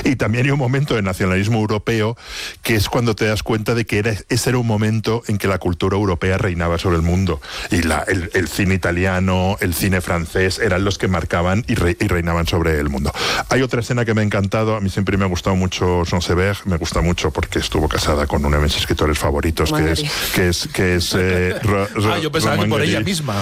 Y también hay un momento de nacionalismo europeo que es cuando te das cuenta de que ese era un momento en que la cultura europea reinaba sobre el mundo. Y el cine italiano, el cine francés eran los que marcaban y reinaban sobre el mundo. Hay otra escena que me ha encantado, a mí siempre me ha gustado mucho Jean Seberg, me gusta mucho porque estuvo casada con uno de mis escritores favoritos, que es yo pensaba que por ella misma.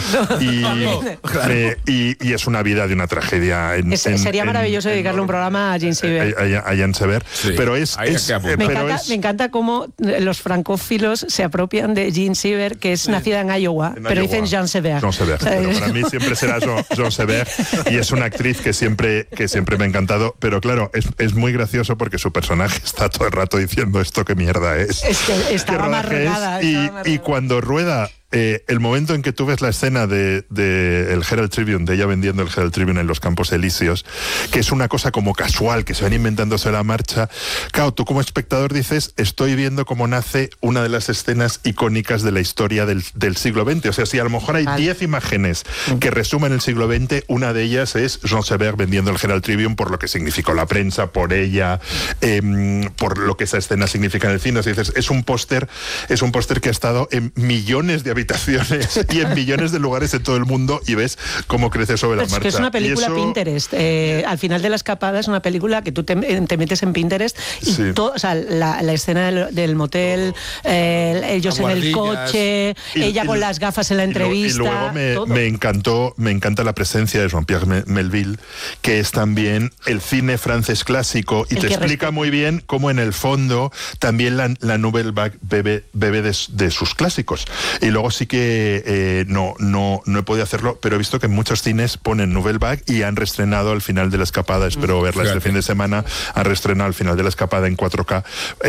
Y es una vida de una tragedia. Sería maravilloso dedicarle un programa a Jean Seberg. A Jean Seberg, sí. Pero me encanta cómo los francófilos se apropian de Jean Seberg, que es nacida en Iowa, pero dicen Jean Seberg. Jean Seberg, pero para mí siempre será Jean Seberg, y es una actriz que siempre me ha encantado, pero claro, es muy gracioso porque su personaje está todo el rato diciendo esto qué mierda es. Es que estaba amargada. Y cuando rueda el momento en que tú ves la escena de el Herald Tribune, de ella vendiendo el Herald Tribune en los Campos Elíseos, que es una cosa como casual, que se van inventándose la marcha, claro, tú como espectador dices, estoy viendo cómo nace una de las escenas icónicas de la historia del siglo XX. O sea, si a lo mejor hay 10 imágenes que resumen el siglo XX, una de ellas es Jean Seberg vendiendo el Herald Tribune por lo que significó la prensa, por ella, por lo que esa escena significa en el cine. O sea, dices, es un póster que ha estado en millones de habitaciones y en millones de lugares en todo el mundo, y ves cómo crece sobre la marcha. Que es una película Pinterest. Al final de La Escapada es una película que tú te metes en Pinterest y o sea, la escena del motel, ellos en el coche, ella con las gafas en la entrevista. Y luego me encanta la presencia de Jean-Pierre Melville, que es también el cine francés clásico, y te explica muy bien cómo en el fondo también la Nouvelle Vague bebe de sus clásicos. Y luego sí que no he podido hacerlo, pero he visto que en muchos cines ponen Nouvelle Vague y han reestrenado al final de La Escapada, espero verla este fin de semana, han reestrenado al final de La Escapada en 4K.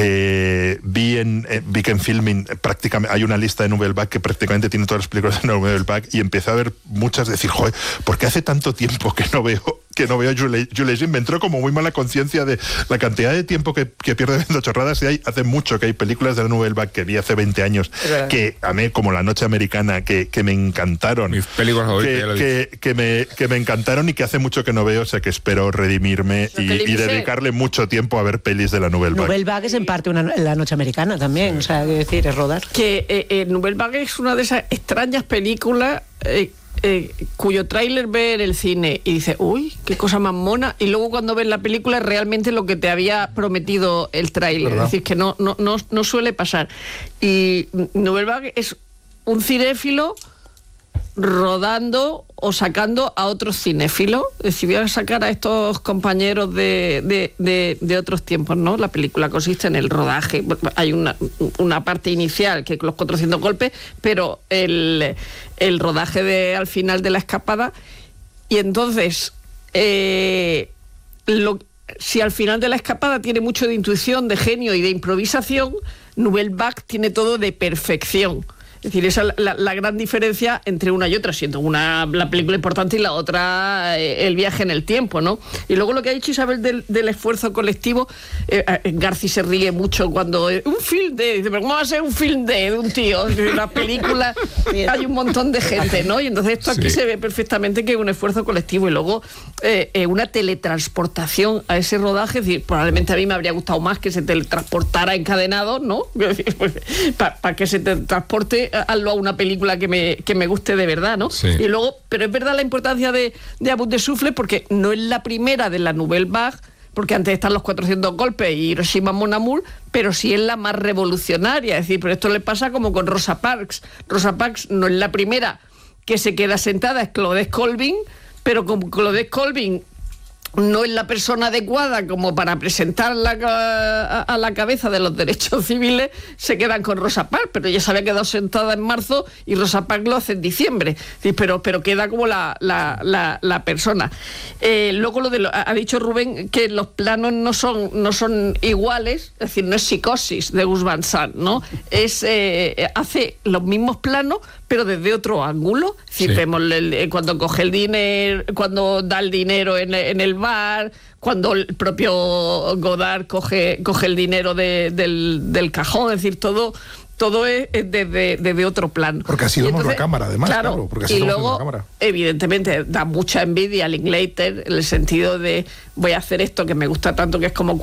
Vi que en Filmin prácticamente hay una lista de Nouvelle Vague que prácticamente tiene todas las películas de Nouvelle Vague, y empecé a ver muchas, decir, joder, ¿por qué hace tanto tiempo que no veo Jules Legend? Me entró como muy mala conciencia de la cantidad de tiempo que pierde viendo chorradas, y hace mucho que hay películas de la Nouvelle Vague que vi hace 20 años que a mí, como La Noche Americana, que me encantaron. Mis películas favoritas, que me encantaron, y que hace mucho que no veo, o sea que espero redimirme y dedicarle mucho tiempo a ver pelis de la Nouvelle Vague. Nouvelle Vague es en parte La Noche Americana también, o sea, es decir, es rodar. Que Nouvelle Vague es una de esas extrañas películas cuyo tráiler ve en el cine y dice, uy, qué cosa más mona, y luego cuando ves la película es realmente lo que te había prometido el tráiler. Es decir, que no suele pasar. Y Nouvelle Vague es un cinéfilo rodando o sacando a otros cinéfilos. Es decir, voy a sacar a estos compañeros de otros tiempos, ¿no? La película consiste en el rodaje. Hay una parte inicial, que los 400 golpes, pero el rodaje al final de La Escapada. Y entonces, si al final de La Escapada tiene mucho de intuición, de genio y de improvisación, Nouvelle Vague tiene todo de perfección. Es decir, esa es la gran diferencia entre una y otra, siendo una la película importante y la otra el viaje en el tiempo, ¿no? Y luego lo que ha dicho Isabel del esfuerzo colectivo, Garci se ríe mucho cuando un film dice, pero ¿cómo va a ser un film de un tío? Una película, hay un montón de gente, ¿no? Y entonces esto aquí se ve perfectamente que es un esfuerzo colectivo, y luego una teletransportación a ese rodaje. Es decir, probablemente a mí me habría gustado más que se teletransportara encadenado, ¿no? Para que se transporte, hazlo a una película que me guste de verdad, ¿no? Sí. Y luego, pero es verdad la importancia de A Bout de Souffle, porque no es la primera de la Nouvelle Vague, porque antes están los 400 golpes y Hiroshima Mon Amour, pero sí es la más revolucionaria. Es decir, pero esto le pasa como con Rosa Parks. Rosa Parks no es la primera que se queda sentada, es Claudette Colvin, pero como Claudette Colvin no es la persona adecuada como para presentarla a la cabeza de los derechos civiles, se quedan con Rosa Parks, pero ella se había quedado sentada en marzo y Rosa Parks lo hace en diciembre. Pero queda como la persona. Luego ha dicho Rubén que los planos no son iguales, es decir, no es Psicosis de Gus Van Sant, ¿no? Hace los mismos planos, pero desde otro ángulo. Sí. Vemos cuando coge el dinero, cuando da el dinero en el bar, cuando el propio Godard coge el dinero del cajón. Es decir, todo es desde otro plano. Porque así vemos la cámara, además. Claro, porque así y luego, la cámara. Evidentemente, da mucha envidia a Linklater, en el sentido de voy a hacer esto que me gusta tanto, que es como